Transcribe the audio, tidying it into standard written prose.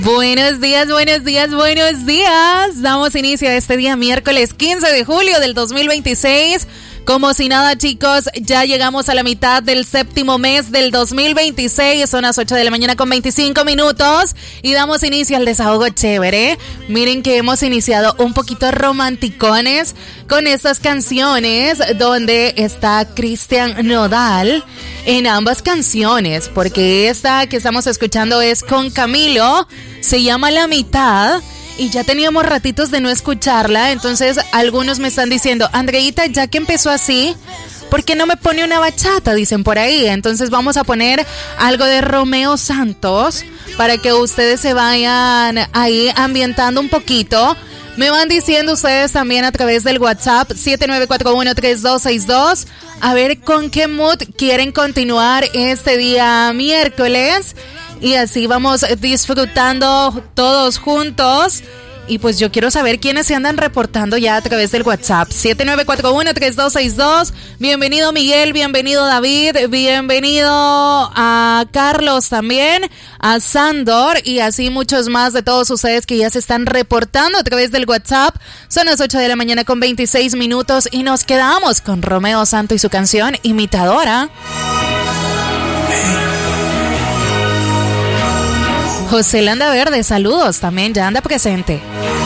Buenos días, buenos días, buenos días. Damos inicio a este día miércoles 15 de julio del 2026. Como si nada, chicos, ya llegamos a la mitad del séptimo mes del 2026. Son las 8 de la mañana con 25 minutos y damos inicio al desahogo chévere. Miren que hemos iniciado un poquito romanticones con estas canciones donde está Cristian Nodal en ambas canciones, porque esta que estamos escuchando es con Camilo, se llama La Mitad. Y ya teníamos ratitos de no escucharla, entonces algunos me están diciendo, Andreita, ya que empezó así, ¿por qué no me pone una bachata? Dicen por ahí. Entonces vamos a poner algo de Romeo Santos para que ustedes se vayan ahí ambientando un poquito. Me van diciendo ustedes también a través del WhatsApp 79413262 a ver con qué mood quieren continuar este día miércoles. Y así vamos disfrutando todos juntos. Y pues yo quiero saber quiénes se andan reportando ya a través del WhatsApp. 79413262. Bienvenido Miguel, bienvenido David, bienvenido a Carlos también, a Sandor y así muchos más de todos ustedes que ya se están reportando a través del WhatsApp. Son las 8 de la mañana con 26 minutos y nos quedamos con Romeo Santos y su canción Imitadora. José Landa Verde, saludos, también ya anda presente.